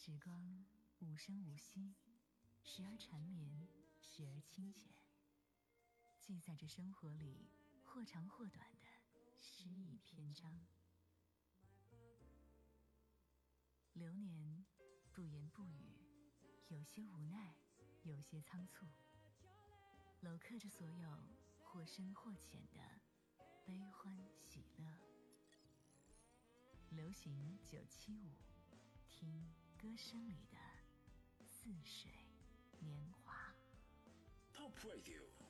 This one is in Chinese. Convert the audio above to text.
时光无声无息，时而缠绵，时而清浅，记载着生活里或长或短的诗意篇章。流年不言不语，有些无奈，有些仓促，镂刻着所有或深或浅的悲欢喜乐。流行975，听歌声里的似水年华。 Top Radio